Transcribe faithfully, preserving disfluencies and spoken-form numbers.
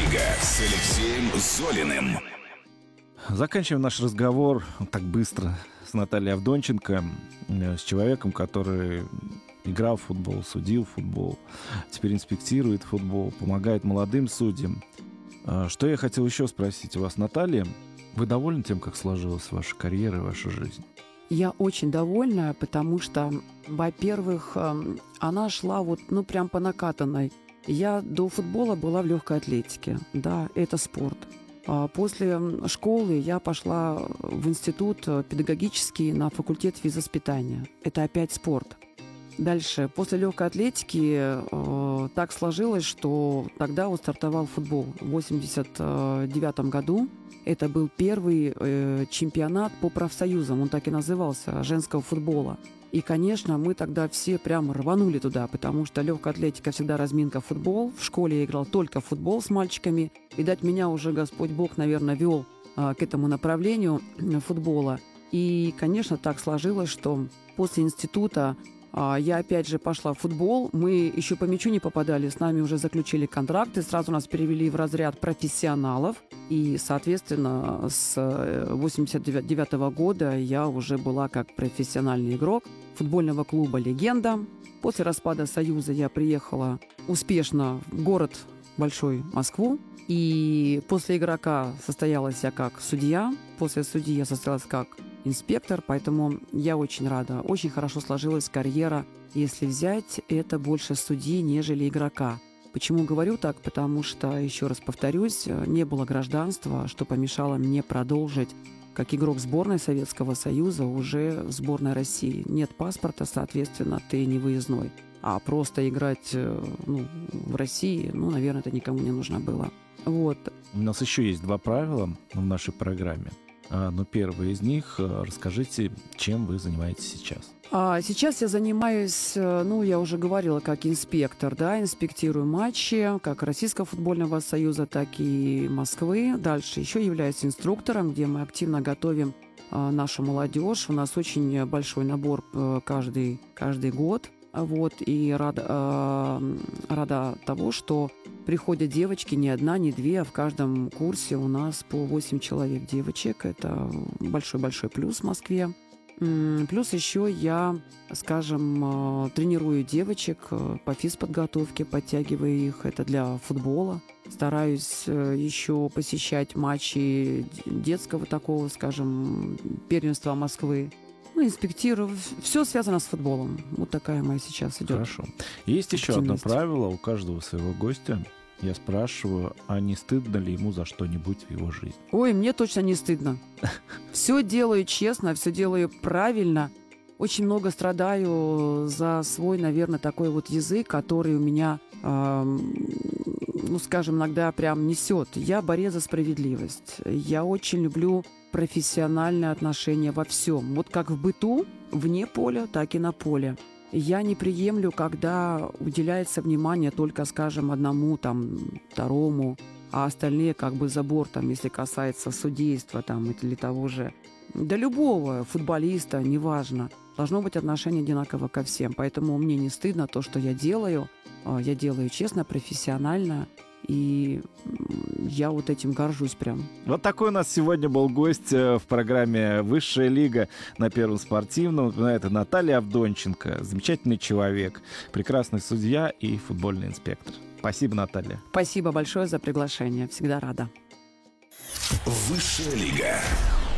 лига» с Алексеем Золиным. Заканчиваем наш разговор так быстро с Натальей Авдонченко, с человеком, который играл в футбол, судил футбол, теперь инспектирует футбол, помогает молодым судьям. Что я хотел еще спросить у вас, Наталья? Вы довольны тем, как сложилась ваша карьера и ваша жизнь? Я очень довольна, потому что, во-первых, она шла вот, ну, прям по накатанной. Я до футбола была в легкой атлетике. Да, это спорт. После школы я пошла в институт педагогический на факультет физвоспитания. Это опять спорт. Дальше, после легкой атлетики э, так сложилось, что тогда вот стартовал футбол в восемьдесят девятом году. Это был первый э, чемпионат по профсоюзам, он так и назывался, женского футбола. И, конечно, мы тогда все прямо рванули туда, потому что легкая атлетика всегда разминка в футбол. В школе я играл только в футбол с мальчиками. Видать, меня уже Господь Бог, наверное, вел э, к этому направлению футбола. И, конечно, так сложилось, что после института я опять же пошла в футбол. Мы еще по мячу не попадали, с нами уже заключили контракты, сразу нас перевели в разряд профессионалов. И, соответственно, с восемьдесят девятого года я уже была как профессиональный игрок футбольного клуба «Легенда». После распада Союза я приехала успешно в город большой Москву. И после игрока состоялась я как судья, после судьи я состоялась как инспектор, поэтому я очень рада. Очень хорошо сложилась карьера, если взять, это больше судьи, нежели игрока. Почему говорю так? Потому что, еще раз повторюсь, не было гражданства, что помешало мне продолжить как игрок сборной Советского Союза уже в сборной России. Нет паспорта, соответственно, ты не выездной. А просто играть ну, в России, ну, наверное, это никому не нужно было. Вот. У нас еще есть два правила в нашей программе. Но первое из них, расскажите, чем вы занимаетесь сейчас? А сейчас я занимаюсь, ну, я уже говорила, как инспектор, да, инспектирую матчи как Российского футбольного союза, так и Москвы. Дальше еще являюсь инструктором, где мы активно готовим а, нашу молодежь. У нас очень большой набор а, каждый, каждый год. Вот, и рада, а, рада того, что приходят девочки не одна, не две, а в каждом курсе у нас по восемь человек девочек. Это большой-большой плюс в Москве. Плюс еще я, скажем, тренирую девочек по физподготовке, подтягиваю их. Это для футбола. Стараюсь еще посещать матчи детского такого, скажем, первенства Москвы. Ну, инспектирую. Все связано с футболом. Вот такая моя сейчас идет. Хорошо. Есть еще одно правило у каждого своего гостя. Я спрашиваю, а не стыдно ли ему за что-нибудь в его жизни? Ой, мне точно не стыдно. Все делаю честно, все делаю правильно. Очень много страдаю за свой, наверное, такой вот язык, который у меня, э, ну, скажем, иногда прям несет. Я борец за справедливость. Я очень люблю профессиональное отношение во всем. Вот как в быту, вне поля, так и на поле. Я не приемлю, когда уделяется внимание только, скажем, одному, там, второму, а остальные как бы за бортом, если касается судейства там, или того же. Да любого футболиста, неважно. Должно быть отношение одинаково ко всем. Поэтому мне не стыдно то, что я делаю. Я делаю честно, профессионально. И я вот этим горжусь прям. Вот такой у нас сегодня был гость в программе «Высшая лига» на Первом спортивном. Это Наталья Авдонченко. Замечательный человек, прекрасный судья и футбольный инспектор. Спасибо, Наталья. Спасибо большое за приглашение. Всегда рада. «Высшая лига».